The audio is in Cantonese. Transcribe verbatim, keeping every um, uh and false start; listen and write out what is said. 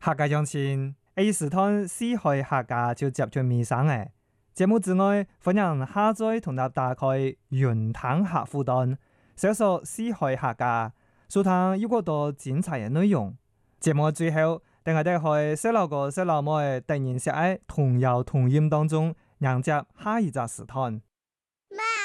客家鄉親，A 時段四海客家就接住尾聲誒。節目之外，歡迎下載同大打開雲聽客戶端，搜索四海客家，收聽有好多精彩嘅內容。節目最後，等我哋去細路哥細路妹突然寫喺童謠童謠當中，迎接下一集時段。